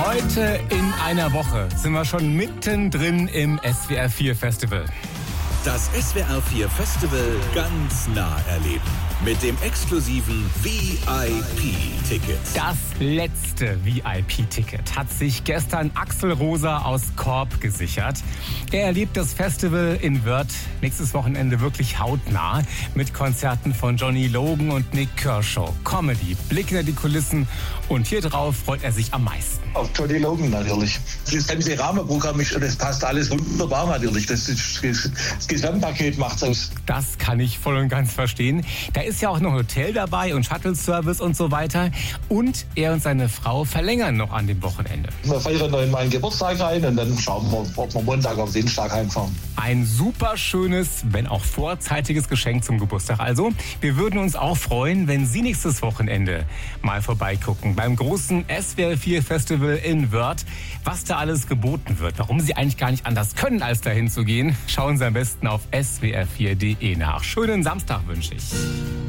Heute in einer Woche sind wir schon mittendrin im SWR 4 Festival. Das SWR 4 Festival ganz nah erleben. Mit dem exklusiven VIP-Ticket. Das letzte VIP-Ticket hat sich gestern Axel Rosa aus Korb gesichert. Er erlebt das Festival in Wörth nächstes Wochenende wirklich hautnah mit Konzerten von Johnny Logan und Nick Kershaw. Comedy, Blick hinter die Kulissen und hier drauf freut er sich am meisten. Auf Johnny Logan natürlich. Das ganze Rahmenprogramm, das passt alles wunderbar natürlich. Das Gesamtpaket macht's aus. Das kann ich voll und ganz verstehen. Da ist ja auch noch Hotel dabei und Shuttle-Service und so weiter. Und er und seine Frau verlängern noch an dem Wochenende. Wir feiern noch in meinen Geburtstag rein und dann schauen wir, ob wir Montag auf Dienstag heimfahren. Ein super schönes, wenn auch vorzeitiges Geschenk zum Geburtstag. Also, wir würden uns auch freuen, wenn Sie nächstes Wochenende mal vorbeigucken beim großen SWR 4 Festival in Wörth. Was da alles geboten wird, warum Sie eigentlich gar nicht anders können, als dahin zu gehen, schauen Sie am besten auf swr4.de nach. Schönen Samstag wünsche ich.